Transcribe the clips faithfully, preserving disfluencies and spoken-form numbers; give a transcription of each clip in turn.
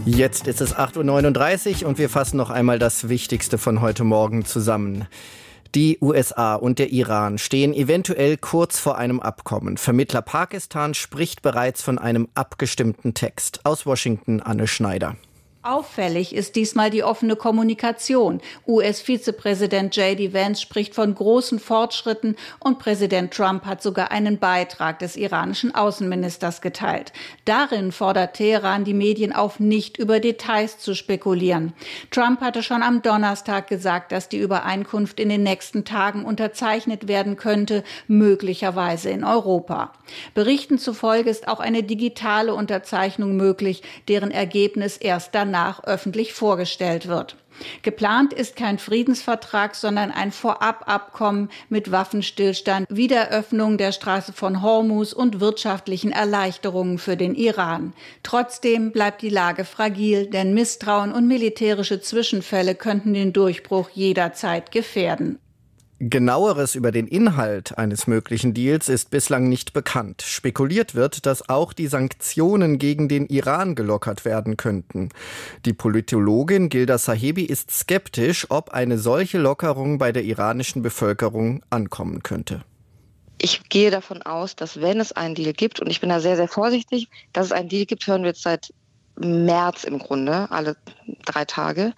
Jetzt ist es acht Uhr neununddreißig und wir fassen noch einmal das Wichtigste von heute Morgen zusammen. Die U S A und der Iran stehen eventuell kurz vor einem Abkommen. Vermittler Pakistan spricht bereits von einem abgestimmten Text. Aus Washington Anne Schneider. Auffällig ist diesmal die offene Kommunikation. U S-Vizepräsident J D Vance spricht von großen Fortschritten und Präsident Trump hat sogar einen Beitrag des iranischen Außenministers geteilt. Darin fordert Teheran die Medien auf, nicht über Details zu spekulieren. Trump hatte schon am Donnerstag gesagt, dass die Übereinkunft in den nächsten Tagen unterzeichnet werden könnte, möglicherweise in Europa. Berichten zufolge ist auch eine digitale Unterzeichnung möglich, deren Ergebnis erst danach Danach öffentlich vorgestellt wird. Geplant ist kein Friedensvertrag, sondern ein Vorababkommen mit Waffenstillstand, Wiederöffnung der Straße von Hormuz und wirtschaftlichen Erleichterungen für den Iran. Trotzdem bleibt die Lage fragil, denn Misstrauen und militärische Zwischenfälle könnten den Durchbruch jederzeit gefährden. Genaueres über den Inhalt eines möglichen Deals ist bislang nicht bekannt. Spekuliert wird, dass auch die Sanktionen gegen den Iran gelockert werden könnten. Die Politologin Gilda Sahebi ist skeptisch, ob eine solche Lockerung bei der iranischen Bevölkerung ankommen könnte. Ich gehe davon aus, dass wenn es einen Deal gibt, und ich bin da sehr, sehr vorsichtig, dass es einen Deal gibt, hören wir jetzt seit März im Grunde, alle drei Tage,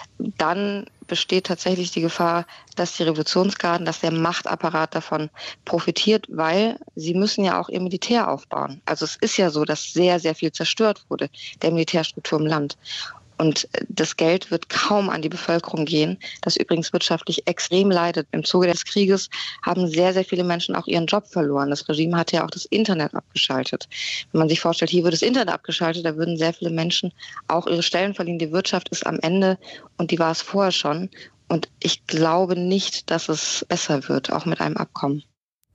dann besteht tatsächlich die Gefahr, dass die Revolutionsgarden, dass der Machtapparat davon profitiert, weil sie müssen ja auch ihr Militär aufbauen. Also es ist ja so, dass sehr, sehr viel zerstört wurde, der Militärstruktur im Land. Und das Geld wird kaum an die Bevölkerung gehen, das übrigens wirtschaftlich extrem leidet. Im Zuge des Krieges haben sehr, sehr viele Menschen auch ihren Job verloren. Das Regime hat ja auch das Internet abgeschaltet. Wenn man sich vorstellt, hier wird das Internet abgeschaltet, da würden sehr viele Menschen auch ihre Stellen verlieren. Die Wirtschaft ist am Ende und die war es vorher schon. Und ich glaube nicht, dass es besser wird, auch mit einem Abkommen.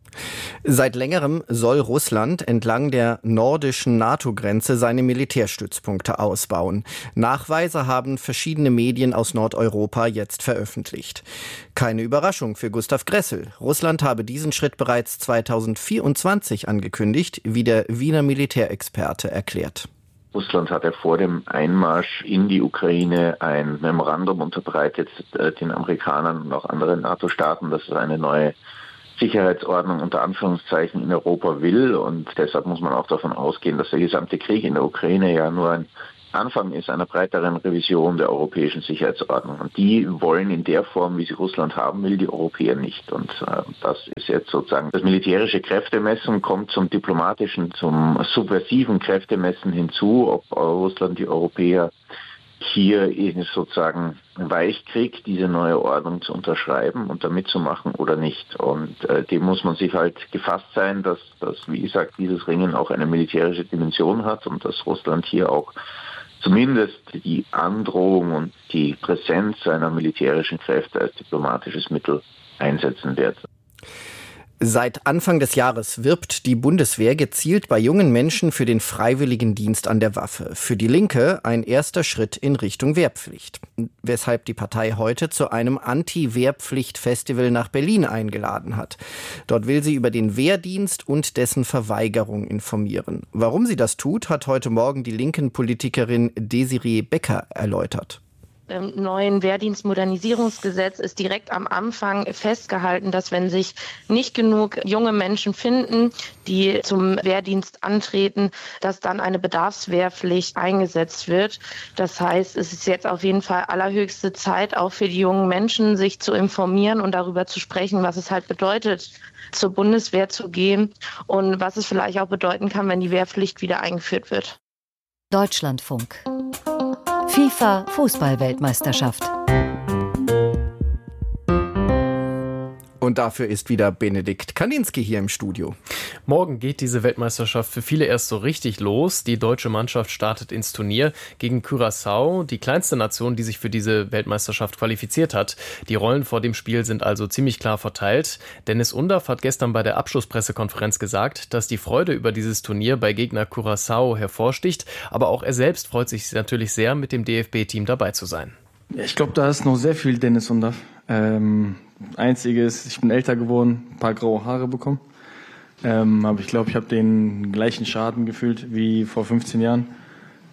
Seit längerem soll Russland entlang der nordischen NATO-Grenze seine Militärstützpunkte ausbauen. Nachweise haben verschiedene Medien aus Nordeuropa jetzt veröffentlicht. Keine Überraschung für Gustav Gressel. Russland habe diesen Schritt bereits zweitausendvierundzwanzig angekündigt, wie der Wiener Militärexperte erklärt. Russland hat ja vor dem Einmarsch in die Ukraine ein Memorandum unterbreitet, den Amerikanern und auch anderen NATO-Staaten, dass es eine neue Sicherheitsordnung unter Anführungszeichen in Europa will, und deshalb muss man auch davon ausgehen, dass der gesamte Krieg in der Ukraine ja nur ein Anfang ist einer breiteren Revision der europäischen Sicherheitsordnung. Und die wollen in der Form, wie sie Russland haben will, die Europäer nicht. Und äh, das ist jetzt sozusagen das militärische Kräftemessen, kommt zum diplomatischen, zum subversiven Kräftemessen hinzu, ob Russland die Europäer hier sozusagen weich kriegt, diese neue Ordnung zu unterschreiben und da mitzumachen oder nicht. Und äh, dem muss man sich halt gefasst sein, dass, dass, wie gesagt, dieses Ringen auch eine militärische Dimension hat und dass Russland hier auch zumindest die Androhung und die Präsenz seiner militärischen Kräfte als diplomatisches Mittel einsetzen wird. Seit Anfang des Jahres wirbt die Bundeswehr gezielt bei jungen Menschen für den freiwilligen Dienst an der Waffe. Für die Linke ein erster Schritt in Richtung Wehrpflicht. Weshalb die Partei heute zu einem Anti-Wehrpflicht-Festival nach Berlin eingeladen hat. Dort will sie über den Wehrdienst und dessen Verweigerung informieren. Warum sie das tut, hat heute Morgen die linken Politikerin Desiree Becker erläutert. Im neuen Wehrdienstmodernisierungsgesetz ist direkt am Anfang festgehalten, dass wenn sich nicht genug junge Menschen finden, die zum Wehrdienst antreten, dass dann eine Bedarfswehrpflicht eingesetzt wird. Das heißt, es ist jetzt auf jeden Fall allerhöchste Zeit, auch für die jungen Menschen, sich zu informieren und darüber zu sprechen, was es halt bedeutet, zur Bundeswehr zu gehen und was es vielleicht auch bedeuten kann, wenn die Wehrpflicht wieder eingeführt wird. Deutschlandfunk. FIFA-Fußball-Weltmeisterschaft. Und dafür ist wieder Benedikt Kaninski hier im Studio. Morgen geht diese Weltmeisterschaft für viele erst so richtig los. Die deutsche Mannschaft startet ins Turnier gegen Curaçao, die kleinste Nation, die sich für diese Weltmeisterschaft qualifiziert hat. Die Rollen vor dem Spiel sind also ziemlich klar verteilt. Dennis Undaff hat gestern bei der Abschlusspressekonferenz gesagt, dass die Freude über dieses Turnier bei Gegner Curaçao hervorsticht. Aber auch er selbst freut sich natürlich sehr, mit dem D F B-Team dabei zu sein. Ich glaube, da ist noch sehr viel Dennis Undaff. Ähm, Einziges, ich bin älter geworden, ein paar graue Haare bekommen. Ähm, aber ich glaube, ich habe den gleichen Schaden gefühlt wie vor fünfzehn Jahren.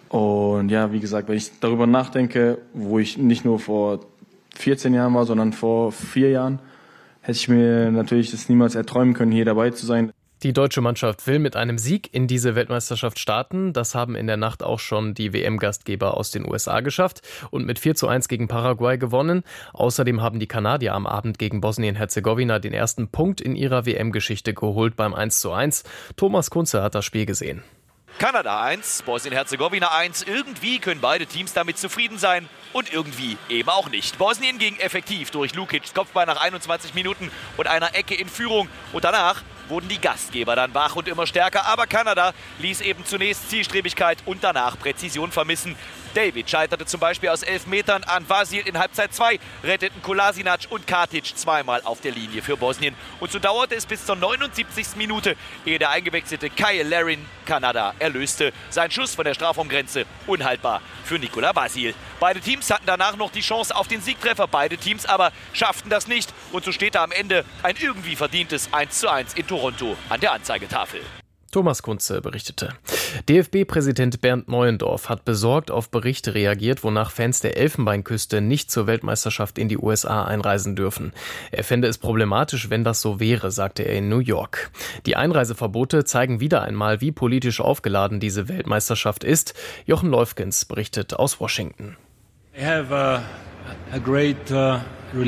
Und ja, wie gesagt, wenn ich darüber nachdenke, wo ich nicht nur vor vierzehn Jahren war, sondern vor vier Jahren, hätte ich mir natürlich das niemals erträumen können, hier dabei zu sein. Die deutsche Mannschaft will mit einem Sieg in diese Weltmeisterschaft starten. Das haben in der Nacht auch schon die W M-Gastgeber aus den U S A geschafft und mit vier zu eins gegen Paraguay gewonnen. Außerdem haben die Kanadier am Abend gegen Bosnien-Herzegowina den ersten Punkt in ihrer W M-Geschichte geholt beim eins zu eins. Thomas Kunze hat das Spiel gesehen. Kanada eins, Bosnien-Herzegowina eins. Irgendwie können beide Teams damit zufrieden sein und irgendwie eben auch nicht. Bosnien ging effektiv durch Lukics Kopfball nach einundzwanzig Minuten und einer Ecke in Führung. Und danach wurden die Gastgeber dann wach und immer stärker. Aber Kanada ließ eben zunächst Zielstrebigkeit und danach Präzision vermissen. David scheiterte zum Beispiel aus elf Metern an Vasil in Halbzeit zwei, retteten Kolasinac und Katic zweimal auf der Linie für Bosnien. Und so dauerte es bis zur neunundsiebzigsten Minute, ehe der eingewechselte Kyle Larin Kanada erlöste. Sein Schuss von der Strafraumgrenze unhaltbar für Nicolas Vasil. Beide Teams hatten danach noch die Chance auf den Siegtreffer. Beide Teams aber schafften das nicht. Und so steht da am Ende ein irgendwie verdientes eins zu eins in Toronto an der Anzeigetafel. Thomas Kunze berichtete. D F B-Präsident Bernd Neuendorf hat besorgt auf Berichte reagiert, wonach Fans der Elfenbeinküste nicht zur Weltmeisterschaft in die U S A einreisen dürfen. Er fände es problematisch, wenn das so wäre, sagte er in New York. Die Einreiseverbote zeigen wieder einmal, wie politisch aufgeladen diese Weltmeisterschaft ist. Jochen Leufgens berichtet aus Washington. I have a, a great, uh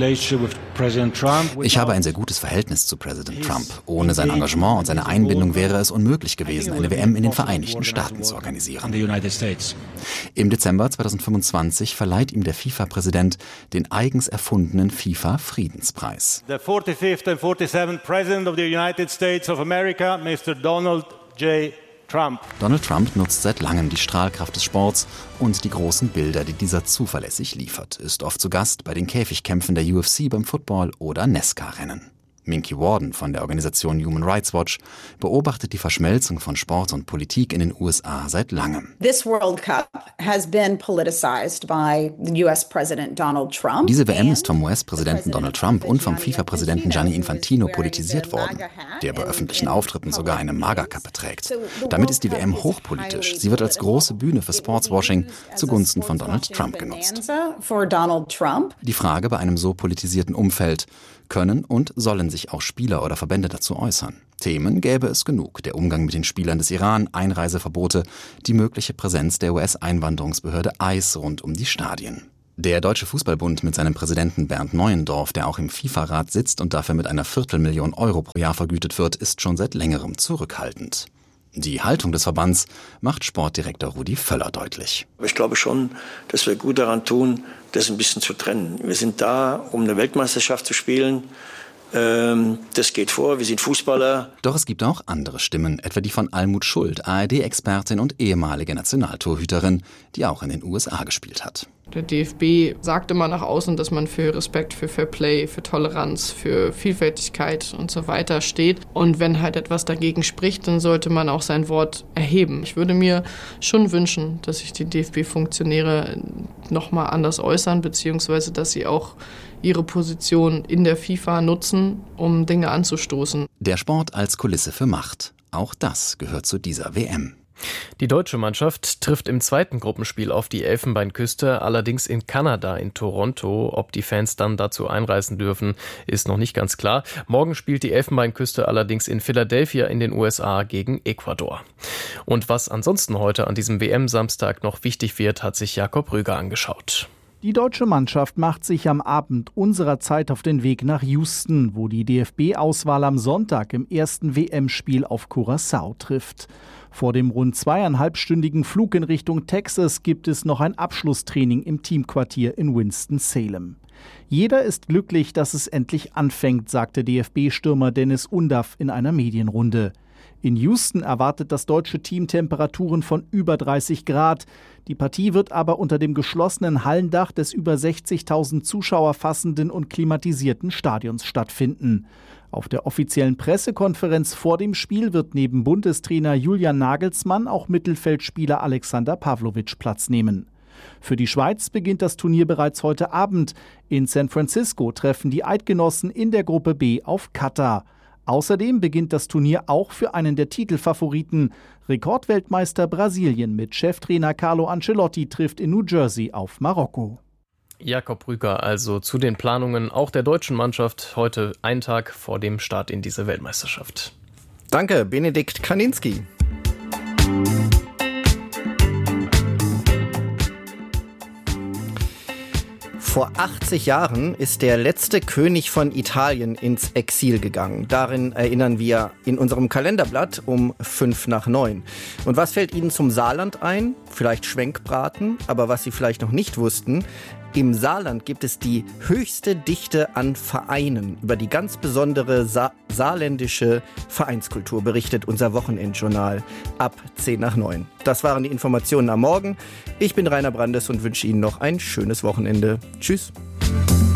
Ich habe ein sehr gutes Verhältnis zu Präsident Trump. Ohne sein Engagement und seine Einbindung wäre es unmöglich gewesen, eine W M in den Vereinigten Staaten zu organisieren. Im Dezember zweitausendfünfundzwanzig verleiht ihm der FIFA-Präsident den eigens erfundenen FIFA-Friedenspreis. Der forty-fifth and forty-seventh President of the United States of America, Mister Donald J. Trump. Donald Trump nutzt seit langem die Strahlkraft des Sports und die großen Bilder, die dieser zuverlässig liefert, ist oft zu Gast bei den Käfigkämpfen der U F C beim Football oder NASCAR-Rennen. Minky Warden von der Organisation Human Rights Watch beobachtet die Verschmelzung von Sport und Politik in den U S A seit langem. This World Cup has been politicized by the U S President Donald Trump. Diese W M ist vom U S-Präsidenten Donald Trump und vom FIFA-Präsidenten Gianni Infantino politisiert worden, der bei öffentlichen Auftritten sogar eine Magerkappe trägt. Damit ist die W M hochpolitisch. Sie wird als große Bühne für Sportswashing zugunsten von Donald Trump genutzt. Die Frage bei einem so politisierten Umfeld: Können und sollen sich auch Spieler oder Verbände dazu äußern? Themen gäbe es genug. Der Umgang mit den Spielern des Iran, Einreiseverbote, die mögliche Präsenz der U S-Einwanderungsbehörde I C E rund um die Stadien. Der Deutsche Fußballbund mit seinem Präsidenten Bernd Neuendorf, der auch im FIFA-Rat sitzt und dafür mit einer Viertelmillion Euro pro Jahr vergütet wird, ist schon seit längerem zurückhaltend. Die Haltung des Verbands macht Sportdirektor Rudi Völler deutlich. Ich glaube schon, dass wir gut daran tun, das ein bisschen zu trennen. Wir sind da, um eine Weltmeisterschaft zu spielen. Das geht vor, wir sind Fußballer. Doch es gibt auch andere Stimmen, etwa die von Almut Schuld, A R D-Expertin und ehemalige Nationaltorhüterin, die auch in den U S A gespielt hat. Der D F B sagt immer nach außen, dass man für Respekt, für Fairplay, für Toleranz, für Vielfältigkeit und so weiter steht. Und wenn halt etwas dagegen spricht, dann sollte man auch sein Wort erheben. Ich würde mir schon wünschen, dass sich die D F B-Funktionäre nochmal anders äußern, beziehungsweise dass sie auch ihre Position in der FIFA nutzen, um Dinge anzustoßen. Der Sport als Kulisse für Macht. Auch das gehört zu dieser W M. Die deutsche Mannschaft trifft im zweiten Gruppenspiel auf die Elfenbeinküste, allerdings in Kanada, in Toronto. Ob die Fans dann dazu einreisen dürfen, ist noch nicht ganz klar. Morgen spielt die Elfenbeinküste allerdings in Philadelphia in den U S A gegen Ecuador. Und was ansonsten heute an diesem W M-Samstag noch wichtig wird, hat sich Jakob Rüger angeschaut. Die deutsche Mannschaft macht sich am Abend unserer Zeit auf den Weg nach Houston, wo die D F B-Auswahl am Sonntag im ersten W M-Spiel auf Curaçao trifft. Vor dem rund zweieinhalbstündigen Flug in Richtung Texas gibt es noch ein Abschlusstraining im Teamquartier in Winston-Salem. Jeder ist glücklich, dass es endlich anfängt, sagte D F B-Stürmer Dennis Undaff in einer Medienrunde. In Houston erwartet das deutsche Team Temperaturen von über dreißig Grad. Die Partie wird aber unter dem geschlossenen Hallendach des über sechzigtausend Zuschauer fassenden und klimatisierten Stadions stattfinden. Auf der offiziellen Pressekonferenz vor dem Spiel wird neben Bundestrainer Julian Nagelsmann auch Mittelfeldspieler Alexander Pavlovic Platz nehmen. Für die Schweiz beginnt das Turnier bereits heute Abend. In San Francisco treffen die Eidgenossen in der Gruppe B auf Katar. Außerdem beginnt das Turnier auch für einen der Titelfavoriten. Rekordweltmeister Brasilien mit Cheftrainer Carlo Ancelotti trifft in New Jersey auf Marokko. Jakob Rüker also zu den Planungen auch der deutschen Mannschaft heute einen Tag vor dem Start in diese Weltmeisterschaft. Danke, Benedikt Kaninski. Vor achtzig Jahren ist der letzte König von Italien ins Exil gegangen. Darin erinnern wir in unserem Kalenderblatt um fünf nach neun. Und was fällt Ihnen zum Saarland ein? Vielleicht Schwenkbraten, aber was Sie vielleicht noch nicht wussten: Im Saarland gibt es die höchste Dichte an Vereinen. Über die ganz besondere Sa- saarländische Vereinskultur berichtet unser Wochenendjournal ab zehn nach neun. Das waren die Informationen am Morgen. Ich bin Rainer Brandes und wünsche Ihnen noch ein schönes Wochenende. Tschüss.